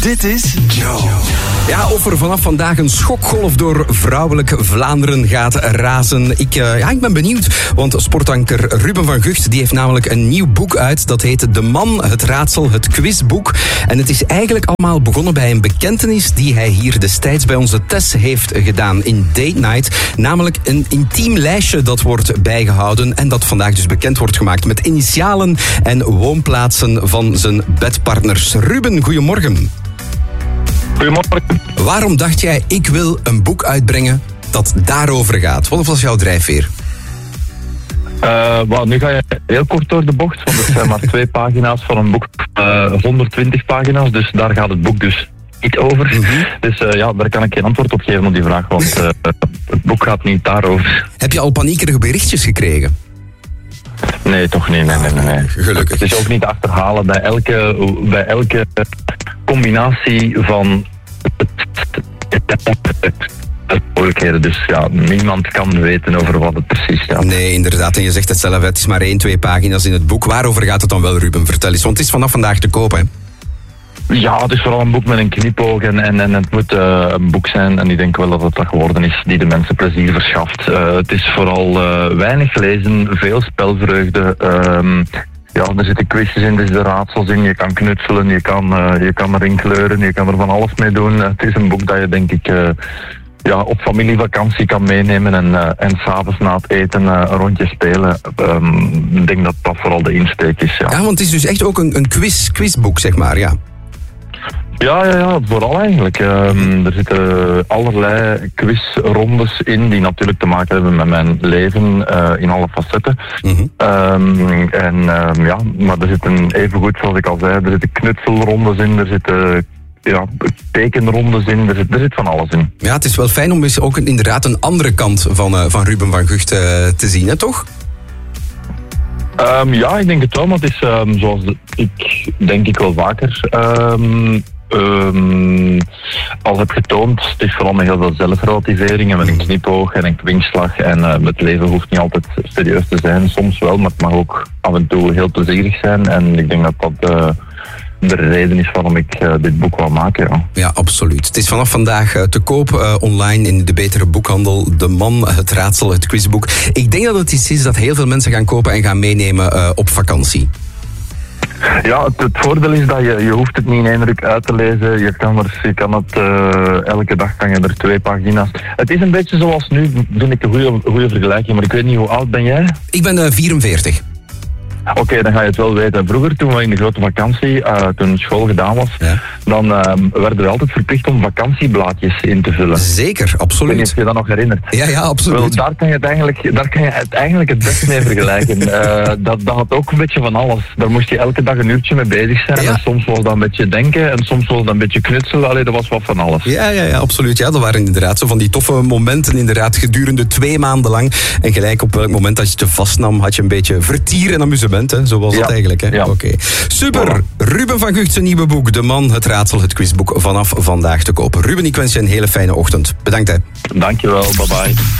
Dit is Joe. Ja, of er vanaf vandaag een schokgolf door vrouwelijk Vlaanderen gaat razen. Ik ben benieuwd, want sportanker Ruben van Gucht die heeft namelijk een nieuw boek uit. Dat heet De Man, het Raadsel, het Quizboek. En het is eigenlijk allemaal begonnen bij een bekentenis die hij hier destijds bij onze Tess heeft gedaan in Date Night. Namelijk een intiem lijstje dat wordt bijgehouden en dat vandaag dus bekend wordt gemaakt met initialen en woonplaatsen van zijn bedpartners. Ruben, goedemorgen. Goedemorgen. Waarom dacht jij, ik wil een boek uitbrengen dat daarover gaat? Wat was jouw drijfveer? Nu ga je heel kort door de bocht, want het zijn maar 2 pagina's van een boek, 120 pagina's, dus daar gaat het boek dus niet over. Mm-hmm. Dus daar kan ik geen antwoord op geven op die vraag, want het boek gaat niet daarover. Heb je al paniekerige berichtjes gekregen? Nee, toch niet. Nee. Gelukkig. Het is ook niet achterhalen bij elke combinatie van mogelijkheden. Dus ja, niemand kan weten over wat het precies gaat. Nee, inderdaad. En je zegt het zelf, het is maar 1-2 pagina's in het boek. Waarover gaat het dan wel, Ruben? Vertel eens, want het is vanaf vandaag te koop, hè? Ja, het is vooral een boek met een knipoog en het moet een boek zijn, en ik denk wel dat het dat geworden is, die de mensen plezier verschaft. Het is vooral weinig lezen, veel spelvreugde. Er zitten quizjes in, er zitten raadsels in, je kan knutselen, je kan erin kleuren, je kan er van alles mee doen. Het is een boek dat je denk ik op familievakantie kan meenemen en s'avonds na het eten een rondje spelen. Ik denk dat dat vooral de insteek is. Ja, want het is dus echt ook een quizboek, zeg maar, ja. Ja, vooral eigenlijk. Er zitten allerlei quizrondes in die natuurlijk te maken hebben met mijn leven in alle facetten. Mm-hmm. Maar er zitten evengoed, zoals ik al zei, er zitten knutselrondes in, er zitten tekenrondes in, er zit van alles in. Ja, het is wel fijn om eens ook inderdaad een andere kant van Ruben van Gucht te zien, hè, toch? Ik denk het wel, maar het is zoals ik denk ik wel vaker al heb getoond. Het is vooral met heel veel zelfrelativering en met een knipoog en een kwinkslag. En het leven hoeft niet altijd serieus te zijn, soms wel, maar het mag ook af en toe heel plezierig zijn. En ik denk dat dat de reden is waarom ik dit boek wil maken. Ja. Ja, absoluut. Het is vanaf vandaag te koop online in de betere boekhandel. De Man, het Raadsel, het Quizboek. Ik denk dat het iets is dat heel veel mensen gaan kopen en gaan meenemen op vakantie. Ja, het voordeel is dat je hoeft het niet in één ruk uit te lezen. Je kan het elke dag kan je er 2 pagina's. Het is een beetje zoals nu, vind ik een goede vergelijking, maar ik weet niet, hoe oud ben jij? Ik ben 44. Oké, dan ga je het wel weten. Vroeger, toen we in de grote vakantie, toen school gedaan was, dan werden we altijd verplicht om vakantieblaadjes in te vullen. Zeker, absoluut. Ik weet niet of je dat nog herinnert. Ja, absoluut. Wel, daar kan je het eigenlijk het best mee vergelijken. Dat had ook een beetje van alles. Daar moest je elke dag een uurtje mee bezig zijn. Ja. En soms was dat een beetje denken en soms was dat een beetje knutselen. Allee, dat was wat van alles. Ja, absoluut. Ja, dat waren inderdaad zo van die toffe momenten inderdaad gedurende 2 maanden lang. En gelijk op welk moment dat je te vastnam, had je een beetje vertier en amusement. Hè? Zo was het eigenlijk. Hè? Ja. Oké. Super. Ruben van Gucht zijn nieuwe boek. De Man, het Raadsel, het Quizboek. Vanaf vandaag te kopen. Ruben, ik wens je een hele fijne ochtend. Bedankt. Hè. Dankjewel. Bye bye.